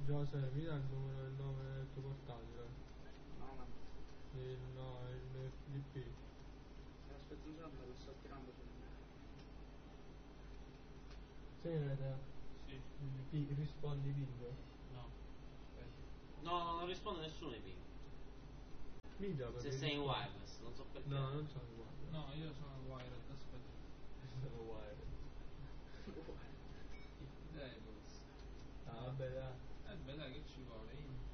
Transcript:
Giuseppe, mi dai il numero del nome del tuo portatile? No, ma No, il FTP. aspetta un secondo, lo sto tirando su. Segreta? Sì. Rispondi Pingo? No. Aspetta. No, non risponde nessuno ai ping. Minchia, Se sei in wireless, non so perché. No, non sono in wireless. No, io sono wired, aspetta. Sono wireless. Devils. Ah, vabbè, dai. Beh, dai, che ci vuole?